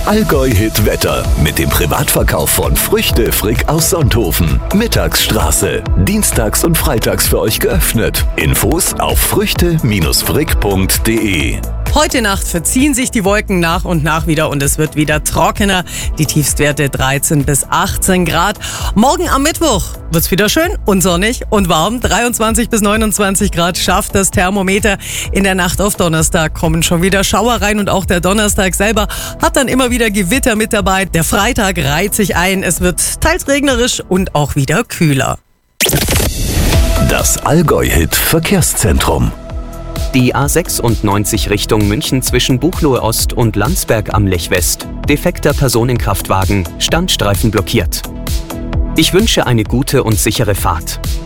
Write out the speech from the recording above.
Allgäu-Hit Wetter mit dem Privatverkauf von Früchte Frick aus Sonthofen. Mittagsstraße. Dienstags und freitags für euch geöffnet. Infos auf früchte-frick.de. Heute Nacht verziehen sich die Wolken nach und nach wieder und es wird wieder trockener. Die Tiefstwerte 13 bis 18 Grad. Morgen am Mittwoch wird's wieder schön und sonnig und warm. 23 bis 29 Grad schafft das Thermometer. In der Nacht auf Donnerstag kommen schon wieder Schauer rein und auch der Donnerstag selber hat dann immer wieder Gewitter mit dabei. Der Freitag reiht sich ein. Es wird teils regnerisch und auch wieder kühler. Das Allgäu-Hit Verkehrszentrum. Die A96 Richtung München zwischen Buchloe Ost und Landsberg am Lech West. Defekter Personenkraftwagen, Standstreifen blockiert. Ich wünsche eine gute und sichere Fahrt.